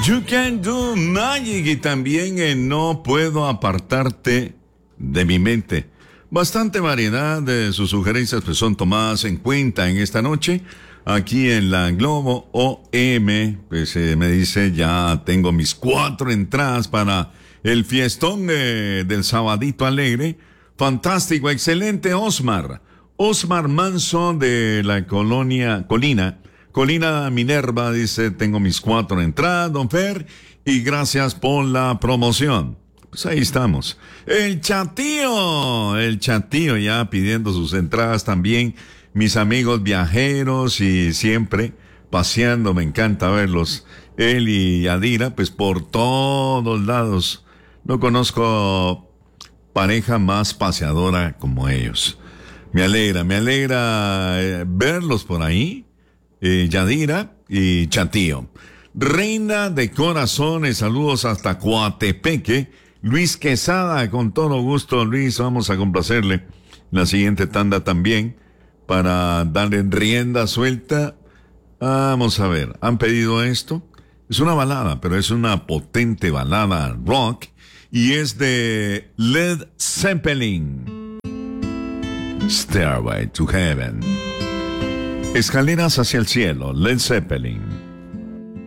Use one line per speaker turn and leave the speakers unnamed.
You Can Do Magic y también No Puedo Apartarte de Mi Mente. Bastante variedad de sus sugerencias pues son tomadas en cuenta en esta noche. Aquí en la Globo OM, pues me dice, ya tengo mis 4 entradas para el fiestón del Sabadito Alegre. Fantástico, excelente, Osmar. Osmar Manso de la Colina Minerva dice, tengo mis 4 entradas, don Fer, y gracias por la promoción. Pues ahí estamos. El chatío ya pidiendo sus entradas también. Mis amigos viajeros y siempre paseando, me encanta verlos. Él y Yadira, pues por todos lados. No conozco pareja más paseadora como ellos. Me alegra verlos por ahí. Yadira y Chatío. Reina de Corazones, saludos hasta Coatepeque. Luis Quesada, con todo gusto, Luis, vamos a complacerle la siguiente tanda también para darle rienda suelta. Vamos a ver, han pedido esto. Es una balada, pero es una potente balada rock y es de Led Zeppelin. Stairway to Heaven. Escaleras hacia el cielo, Led Zeppelin.